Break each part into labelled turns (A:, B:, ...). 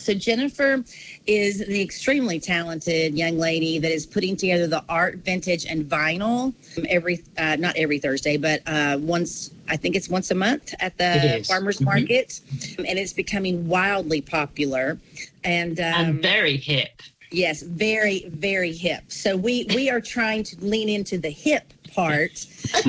A: So Jennifer is the extremely talented young lady that is putting together the art, vintage, and vinyl not every Thursday, but once a month at the farmers market, and it's becoming wildly popular and
B: very hip.
A: Yes, very, very hip. So we are trying to lean into the hip part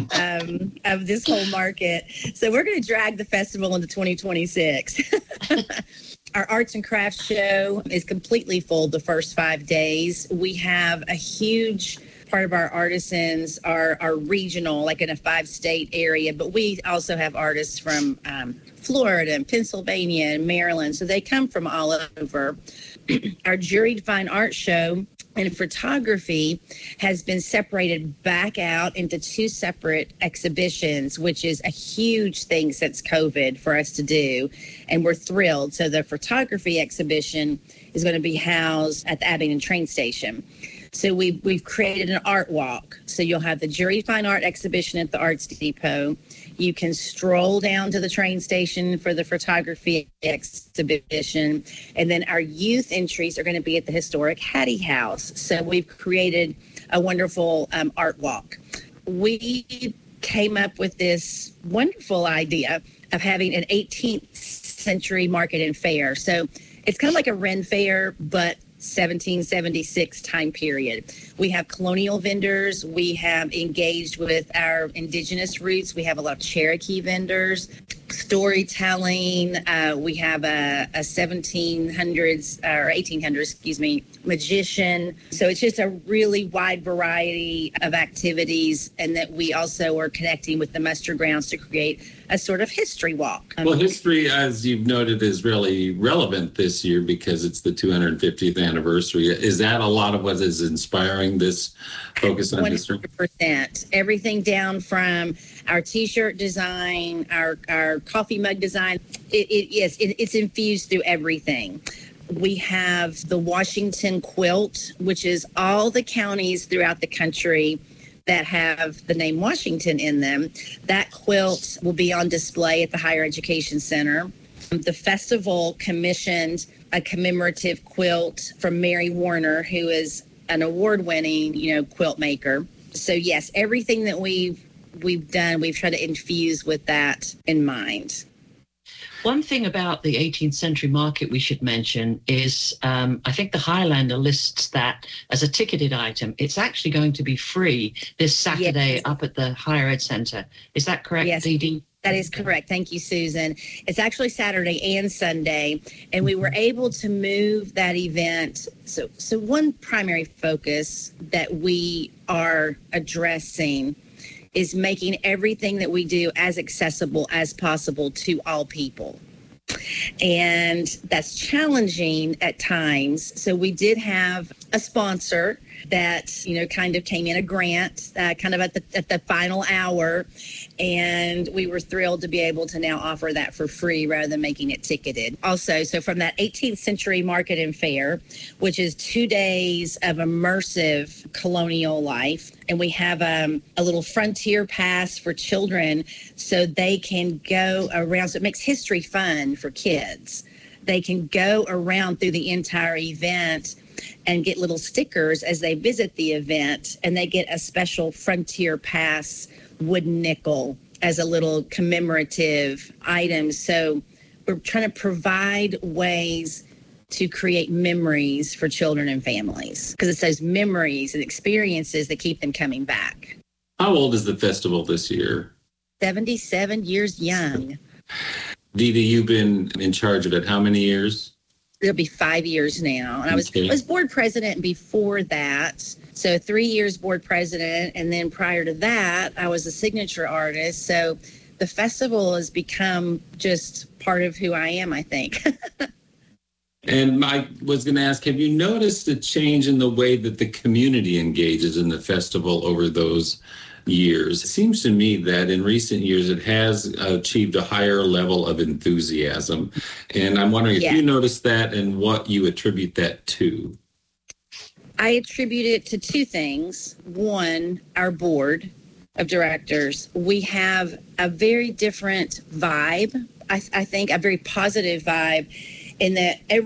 A: of this whole market. So we're going to drag the festival into 2026. Our arts and crafts show is completely full the first 5 days. We have a huge part of our artisans are regional, like in a 5-state area, but we also have artists from Florida and Pennsylvania and Maryland, so they come from all over. Our juried fine art show and photography has been separated back out into 2 separate exhibitions, which is a huge thing since COVID for us to do, and we're thrilled. So the photography exhibition is going to be housed at the Abingdon train station. So we've created an art walk. So you'll have the juried fine art exhibition at the Arts Depot. You can stroll down to the train station for the photography exhibition. And then our youth entries are going to be at the historic Hattie House. So we've created a wonderful art walk. We came up with this wonderful idea of having an 18th century market and fair. So it's kind of like a Ren Fair, but 1776 time period. We have colonial vendors. We have engaged with our indigenous roots. We have a lot of Cherokee vendors, storytelling. We have a 1700s or 1800s, magician. So it's just a really wide variety of activities, and that we also are connecting with the muster grounds to create a sort of history walk.
C: Well, history, as you've noted, is really relevant this year because it's the 250th anniversary. Is that a lot of what is inspiring this focus on history?
A: 100%. Everything down from our T-shirt design, our coffee mug design. It's infused through everything. We have the Washington quilt, which is all the counties throughout the country that have the name Washington in them. That quilt will be on display at the Higher Education Center. The festival commissioned a commemorative quilt from Mary Warner, who is an award-winning, quilt maker. So yes, everything that we've done, we've tried to infuse with that in mind.
B: One thing about the 18th century market we should mention is I think the Highlander lists that as a ticketed item. It's actually going to be free this Saturday up at the Higher Ed Center. Is that correct,
A: yes.
B: Dee Dee?
A: That is correct. Thank you, Susan. It's actually Saturday and Sunday, and we were able to move that event. So one primary focus that we are addressing is making everything that we do as accessible as possible to all people. And that's challenging at times. So we did have a sponsor that, kind of came in a grant kind of at the final hour. And we were thrilled to be able to now offer that for free rather than making it ticketed. Also, so from that 18th century market and fair, which is 2 days of immersive colonial life, and we have a little frontier pass for children so they can go around. So it makes history fun for kids. They can go around through the entire event and get little stickers as they visit the event, and they get a special frontier pass wooden nickel as a little commemorative item. So we're trying to provide ways to create memories for children and families, because it's those memories and experiences that keep them coming back.
C: How old is the festival this year?
A: 77 years young.
C: Dee Dee, you've been in charge of it how many years?
A: It'll be 5 years now. And I was board president before that. So 3 years board president. And then prior to that, I was a signature artist. So the festival has become just part of who I am, I think.
C: And I was going to ask, have you noticed a change in the way that the community engages in the festival over those years? It seems to me that in recent years it has achieved a higher level of enthusiasm. And I'm wondering if you noticed that and what you attribute that to.
A: I attribute it to 2 things. One, our board of directors. We have a very different vibe, I think, a very positive vibe, in that